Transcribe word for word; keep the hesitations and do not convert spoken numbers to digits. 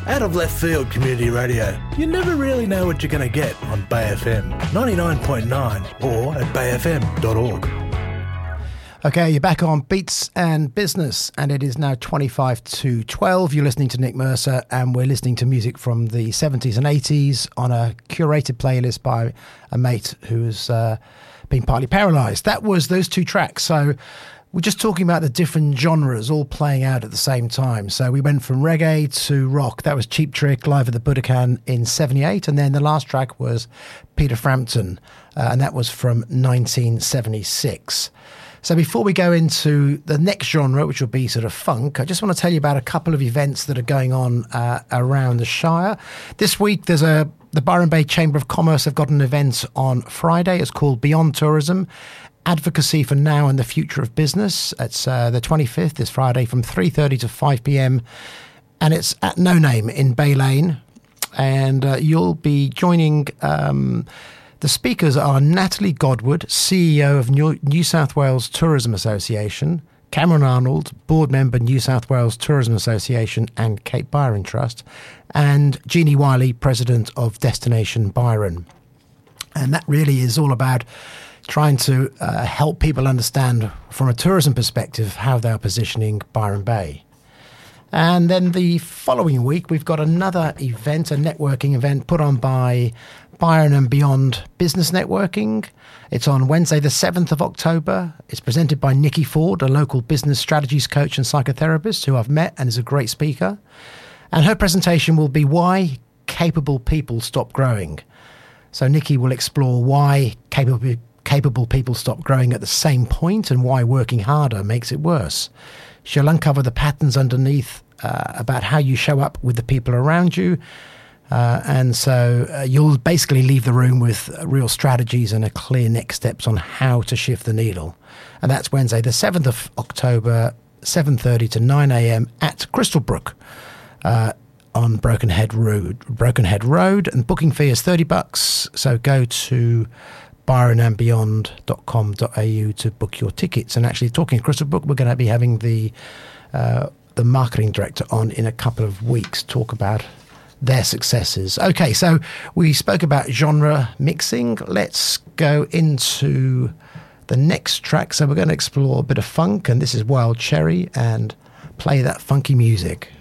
Out of left field community radio. You never really know what you're going to get on Bay F M ninety-nine point nine or at bay f m dot org. Okay, you're back on Beats and Business, and it is now twenty-five to twelve. You're listening to Nick Mercer, and we're listening to music from the seventies and eighties on a curated playlist by a mate who's uh, been partly paralysed. That was those two tracks. So we're just talking about the different genres all playing out at the same time. So we went from reggae to rock. That was Cheap Trick live at the Budokan in seventy-eight. And then the last track was Peter Frampton, uh, and that was from nineteen seventy-six. So before we go into the next genre, which will be sort of funk, I just want to tell you about a couple of events that are going on uh, around the Shire. This week, there's a the Byron Bay Chamber of Commerce have got an event on Friday. It's called Beyond Tourism, Advocacy for Now and the Future of Business. It's uh, the twenty-fifth, this Friday, from three thirty to five p.m. And it's at No Name in Bay Lane. And uh, you'll be joining... Um, The speakers are Natalie Godwood, C E O of New, New South Wales Tourism Association, Cameron Arnold, board member, New South Wales Tourism Association and Cape Byron Trust, and Jeannie Wiley, president of Destination Byron. And that really is all about trying to uh, help people understand from a tourism perspective how they're positioning Byron Bay. And then the following week, we've got another event, a networking event put on by Byron and Beyond Business Networking. It's on Wednesday, the seventh of October. It's presented by Nikki Ford, a local business strategies coach and psychotherapist who I've met and is a great speaker. And her presentation will be Why Capable People Stop Growing. So Nikki will explore why capable, capable people stop growing at the same point and why working harder makes it worse. She'll uncover the patterns underneath uh, about how you show up with the people around you. Uh, and so uh, you'll basically leave the room with uh, real strategies and a clear next steps on how to shift the needle. And that's Wednesday, the seventh of October, seven thirty to nine a.m. at Crystalbrook uh, on Broken Head Road. Broken Head Road, and booking fee is thirty bucks. So go to byron and beyond dot com dot a u to book your tickets. And actually, talking Crystalbrook, we're going to be having the uh, the marketing director on in a couple of weeks, talk about their successes. Okay, so we spoke about genre mixing. Let's go into the next track. So we're going to explore a bit of funk, and this is Wild Cherry, and play that funky music.